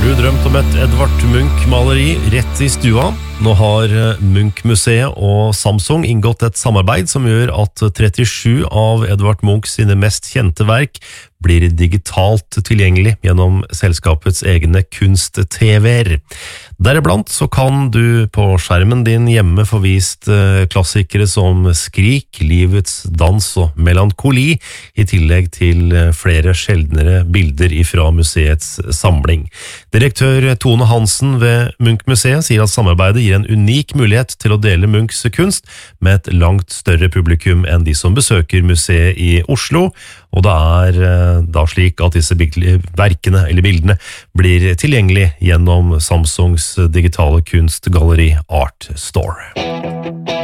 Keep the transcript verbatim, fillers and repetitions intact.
du drømt om et Edvard Munch-maleri rett i stua? Nå har Munch-museet og Samsung inngått et samarbeid som gjør at trettisju av Edvard Munch sine mest kjente verk blir digitalt tilgjengelig gjennom selskapets egne kunst-T V-er. Deriblant så kan du på skjermen din hjemme få vist klassikere som Skrik, Livets dans og Melankoli, i tillegg til flere sjeldnere bilder ifra museets samling. Direktør Tone Hansen ved Munch-museet sier at samarbeidet gir en unik mulighet til å dele Munchs kunst med et langt større publikum enn de som besøker museet i Oslo, og det er da slik at disse verkene eller bildene blir tilgjengelig gjennom Samsungs digitale kunstgalleri Art Store.